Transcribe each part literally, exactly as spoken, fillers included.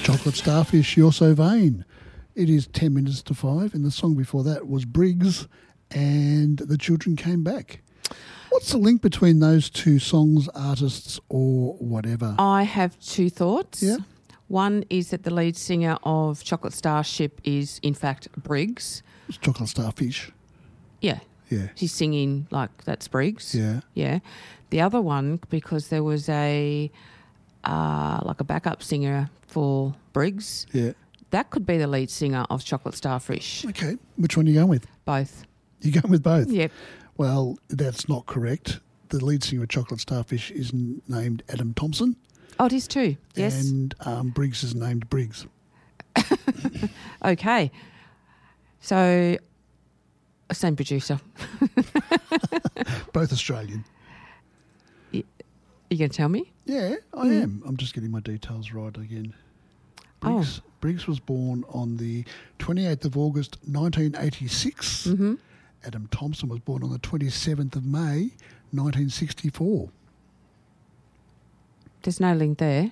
Chocolate Starfish, You're So Vain. It is ten minutes to five, and the song before that was Briggs and The Children Came Back. What's the link between those two songs, artists, or whatever? I have two thoughts. Yeah. One is that the lead singer of Chocolate Starship is, in fact, Briggs. It's Chocolate Starfish. Yeah. Yeah. He's singing like that's Briggs. Yeah. Yeah. The other one, because there was a uh, like a backup singer for Briggs. Yeah. That could be the lead singer of Chocolate Starfish. Okay. Which one are you going with? Both. You're going with both? Yep. Well, that's not correct. The lead singer of Chocolate Starfish is n- named Adam Thompson. Oh, it is too. Yes. And um, Briggs is named Briggs. Okay. So, same producer. Both Australian. You going to tell me? Yeah, I Mm. am. I'm just getting my details right again. Briggs, Oh. Briggs was born on the twenty-eighth of August nineteen eighty-six. Mm-hmm. Adam Thompson was born on the twenty-seventh of May nineteen sixty-four. There's no link there.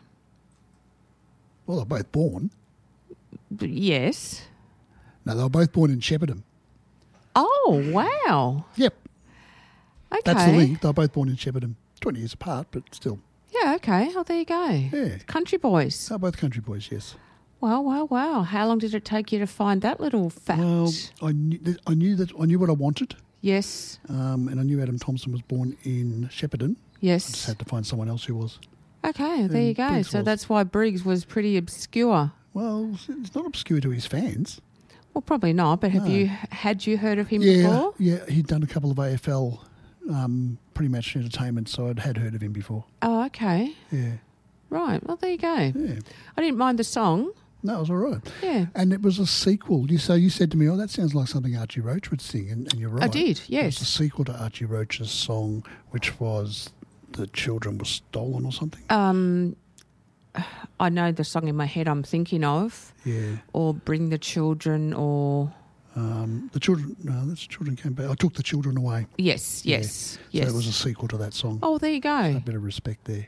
Well, they're both born. B- Yes. No, they were both born in Shepparton. Oh, wow. Yep, Okay. that's the link. They were both born in Shepparton. twenty years apart, but still. Yeah, okay. Oh, there you go. Yeah. Country boys. They're both country boys, yes. Wow, wow, wow. How long did it take you to find that little fact? Well, I knew, that, I knew that I knew what I wanted, Yes, um, and I knew Adam Thompson was born in Shepparton. I just yes. had to find someone else who was. Okay, there And you go. Briggs So was. that's why Briggs was pretty obscure. Well, it's not obscure to his fans. Well, probably not, but have No. you, had you heard of him Yeah, before? yeah, he'd done a couple of A F L um, pre-match entertainment, so I'd had heard of him before. Oh, okay. Yeah, Right, well, there you go. yeah. I didn't mind the song. No, it was all right. Yeah. And it was a sequel. You so you said to me, "Oh, that sounds like something Archie Roach would sing," and, and you're right. I did, It was a yes. sequel to Archie Roach's song, which was "The Children Were Stolen" or something. Um, I know the song in my head I'm thinking of, Yeah. or Bring the Children, or... Um, the children, no, that's children came back. I took the children away. Yes, Yeah. yes, yes. So it was a sequel to that song. Oh, there you go. A bit of respect there.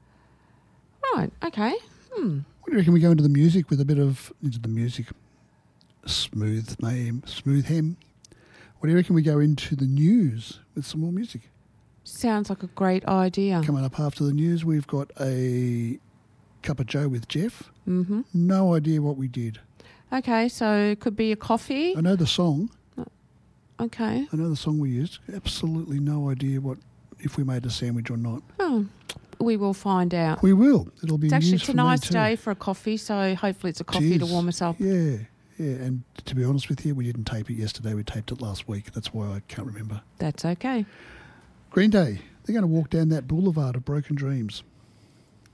Right, okay. Hmm. What do you reckon we go into the music with a bit of into the music? Smooth name, smooth hem. What do you reckon we go into the news with some more music? Sounds like a great idea. Coming up after the news, we've got a cup of Joe with Jeff. Mm-hmm. No idea what we did. Okay, so it could be a coffee. I know the song. Okay. I know the song we used. Absolutely no idea what if we made a sandwich or not. Oh, we will find out. We will. It'll be It's actually news it's a from me nice too. day for a coffee, so hopefully it's a coffee to Jeez. warm us up. Yeah, yeah. And to be honest with you, we didn't tape it yesterday. We taped it last week. That's why I can't remember. That's okay. Green Day. They're going to walk down that boulevard of broken dreams.